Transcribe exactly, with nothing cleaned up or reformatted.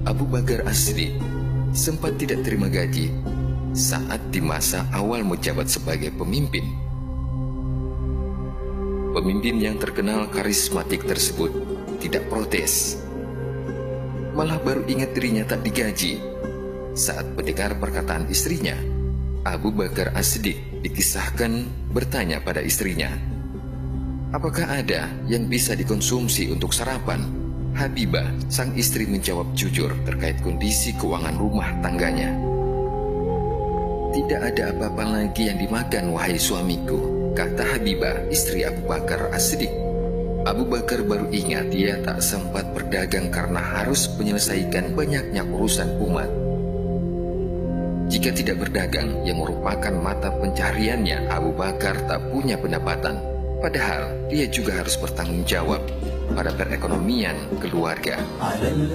Abu Bakar As-Siddiq sempat tidak terima gaji saat di masa awal menjabat sebagai pemimpin. Pemimpin yang terkenal karismatik tersebut tidak protes, malah baru ingat dirinya tak digaji saat mendengar perkataan istrinya. Abu Bakar As-Siddiq dikisahkan bertanya pada istrinya, "Apakah ada yang bisa dikonsumsi untuk sarapan?" Habibah, sang istri, menjawab jujur terkait kondisi keuangan rumah tangganya. "Tidak ada apa-apa lagi yang dimakan, wahai suamiku," kata Habibah, istri Abu Bakar As-Siddiq. Abu Bakar baru ingat dia tak sempat berdagang karena harus menyelesaikan banyaknya urusan umat. Jika tidak berdagang yang merupakan mata pencahariannya, Abu Bakar tak punya pendapatan. Padahal dia juga harus bertanggung jawab pada perekonomian keluarga.